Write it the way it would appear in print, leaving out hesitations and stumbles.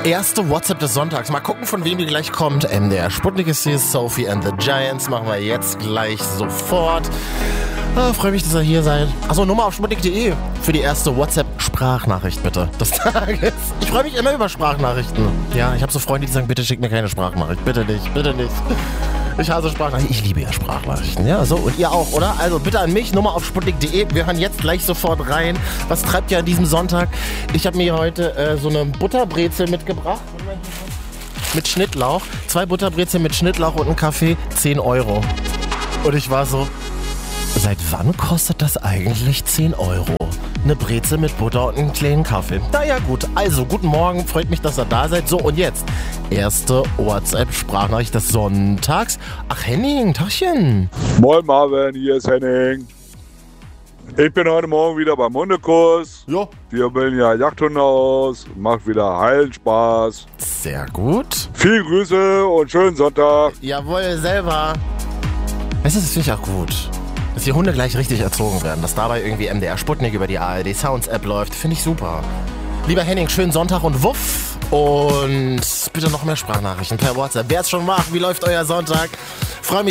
Erste WhatsApp des Sonntags. Mal gucken, von wem die gleich kommt. MDR Sputnik ist hier, Sophie and the Giants. Machen wir jetzt gleich sofort. Freue mich, dass ihr hier seid. Achso, Nummer auf sputnik.de für die erste WhatsApp-Sprachnachricht bitte des Tages. Ich freue mich immer über Sprachnachrichten. Ja, ich habe so Freunde, die sagen, bitte schick mir keine Sprachnachricht. Bitte nicht, bitte nicht. Ich hasse Sprachnachrichten. Ich liebe ja Sprachnachrichten. Ja, so. Und ihr auch, oder? Also bitte an mich, Nummer auf sputnik.de. Wir hören jetzt gleich sofort rein. Was treibt ihr an diesem Sonntag? Ich habe mir heute so eine Butterbrezel mitgebracht. Mit Schnittlauch. 2 Butterbrezel mit Schnittlauch und einen Kaffee. 10 Euro. Und ich war so... Seit wann kostet das eigentlich 10 Euro? Eine Brezel mit Butter und einen kleinen Kaffee. Na ja gut, also guten Morgen, freut mich, dass ihr da seid. So und jetzt, erste WhatsApp-Sprachnachricht des Sonntags. Ach Henning, Tachchen. Moin Marvin, hier ist Henning. Ich bin heute Morgen wieder beim Hundekurs. Jo. Wir bilden ja Jagdhunde aus, macht wieder heilen Spaß. Sehr gut. Viel Grüße und schönen Sonntag. Jawohl, selber. Weißt du, das finde ich auch gut. Dass die Hunde gleich richtig erzogen werden, dass dabei irgendwie MDR Sputnik über die ARD Sounds App läuft, finde ich super. Lieber Henning, schönen Sonntag und wuff. Und bitte noch mehr Sprachnachrichten per WhatsApp. Wer es schon macht, wie läuft euer Sonntag? Freue mich.